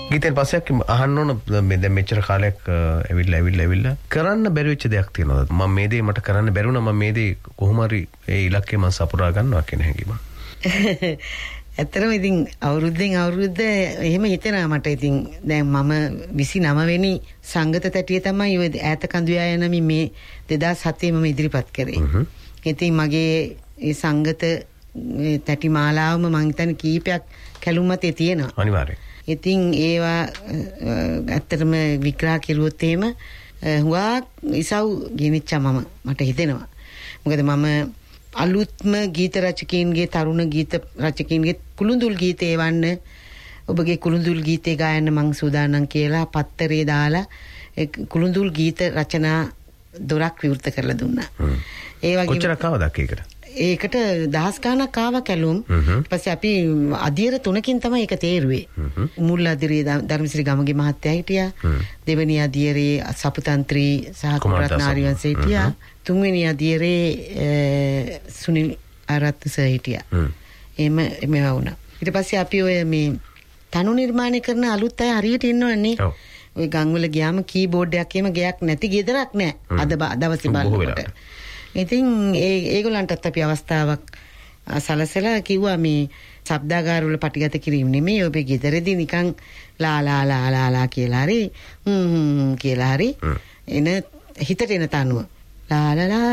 ගීතෙන් පස්සේ අහන්න ඕන මේ දැන් මෙච්චර කාලයක් ඇවිල්ලා කරන්න බැරි වෙච්ච දෙයක් තියෙනවා. මම මේ දේ මට කරන්න බැරි වුණා. මම මේ දේ කොහොම හරි ඒ ඉලක්කය මම සපුරා ගන්නවා කියන හැඟීම. ඇත්තටම ඉතින් අවුරුද්දෙන් අවුරුද්ද එහෙම හිතෙනවා මට. ඉතින් දැන් මම 29 වෙනි සංගත තැටිය තමයි ඔය ඈත කඳුයා යන මේ 2007 මම ඉදිරිපත් කරේ. ඉතින් මගේ ඒ සංගත තැටි මාලාවම මම හිතන්නේ කීපයක් කැලුම් මතේ තියෙනවා. අනිවාර්යයෙන්. ඉතින් ඒවා ඇත්තටම විග්‍රහ කෙරුවොත් එහෙම හුඟා ඉසව් ගෙනිච්චා මට හිතෙනවා. මොකද මම අලුත්ම ගීත රචකයින්ගේ තරුණ ගීත රචකයින්ගේ කුළුඳුල් ගීත එවන්න ඔබගේ කුළුඳුල් ගීතේ ගායන්න මං සූදානම් කියලා පත්තරේ දාලා කුළුඳුල් ගීත රචනා දොරක් විවෘත කරලා දුන්නා. ඒ වගේ කොච්චර කවදක් ඒකට දහස් ගාණක් ආවා කැලුම්. ඊට පස්සේ අපි අධීර 3කින් තමයි ඒක තේරුවේ. මුල් අධීරේ ධර්මශ්‍රී ගමගේ මහත්තයා හිටියා. දෙවෙනි අධීරේ සපුතන්ත්‍රී සහ කුමාරරත්න ආරියවංශ හිටියා. තුන්වෙනි අධීරේ සුනිල් ආරත්න සර් හිටියා. මේවා වුණා. ඊට පස්සේ අපි ඔය මේ තනු නිර්මාණය කරන අලුත් අය හරියට ඉන්නවනේ. ඔය ගම්වල ගියාම කීබෝඩ් එකක් එහෙම ගයක් නැති ගෙදරක් නැහැ. අද දවසේ බලනකොට. ඉතින් ඒගොල්ලන්ටත් අපි අවස්ථාවක් සලසලා කිව්වා මේ ශබ්දාගාර වල පටිගත කිරීම නෙමෙයි ඔබේ ගෙදරදී නිකන් ලා කියලා හරි කියලා හරි එන හිතට එන තනුව ලා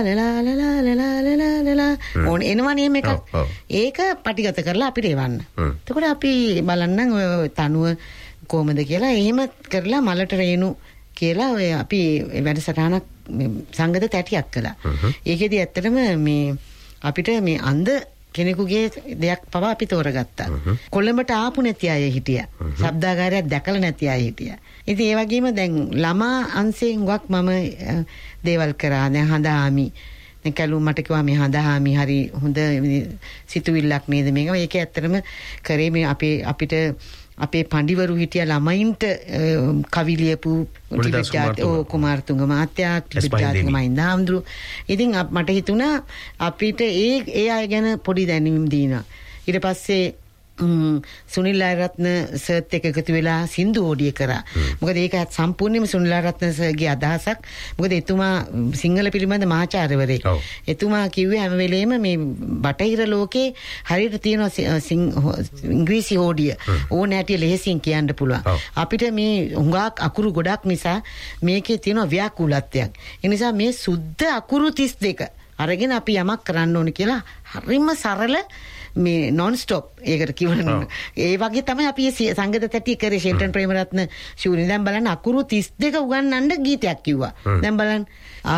ඕන එනවනේ මේක. ඒක පටිගත කරලා අපිට එවන්න. එතකොට අපි බලන්නම් ඔය තනුව කොහමද කියලා එහෙම කරලා මලට රේණු කියලා ඔය අපි වැඩසටහනක් සංගත තැටියක් කළා. ඒකෙදි ඇත්තටම මේ අපිට මේ අන්ධ කෙනෙකුගේ දෙයක් පවා අපි තෝරගත්තා. කොළඹට ආපු නැති අය හිටියා. ශබ්දාගාරයක් දැකලා නැති අය හිටියා. ඉතින් ඒ වගේම දැන් ළමා අංශයෙන් හුඟක් මම දේවල් කරා. දැන් හඳාමි. දැන් කැලුම් මට කිව්වා මේ හඳාමි හරි හොඳ සිතුවිල්ලක් නේද මේක. ඒක ඇත්තටම කරේ මේ අපිට අපේ පඬිවරු හිටියා ළමයින්ට කවි ලියපු කුමාරතුංග මහත්තයා ත්‍රිවිධාතික මහින්දාම්ඳුරු. ඉතින් මට හිතුණා අපිට ඒ අය ගැන පොඩි දැනුම් දීනවා. ඊට පස්සේ සුනිල් ආරත්න සර්ත් එක එකතු වෙලා සින්දු ඕඩිය කරා. මොකද ඒක සම්පූර්ණයෙන්ම සුනිල් ආරත්න සර්ගේ අදහසක්. මොකද එතුමා සිංහල පිළිබඳ මහාචාර්යවරයෙක්. එතුමා කිව්වේ හැම වෙලේම මේ බටහිර ලෝකේ හරියට තියෙන ඉංග්‍රීසි ඕඩිය ඕන හැටි ලෙහෙසින් කියන්න පුළුවන්. අපිට මේ හුඟක් අකුරු ගොඩක් නිසා මේකේ තියෙන ව්‍යාකූලත්වයක්. ඒ නිසා මේ සුද්ධ අකුරු 32 අරගෙන අපි යමක් කරන්න ඕන කියලා හරිම සරල මේ non stop ඒකට කිව්වනේ. ඒ වගේ තමයි අපි සංගත තැටිය කරේ. ෂෙල්ටන් ප්‍රේමරත්න ශූරින් දැන් බලන්න අකුරු 32 උගන්වන්න ගීතයක් කිව්වා. දැන් බලන්න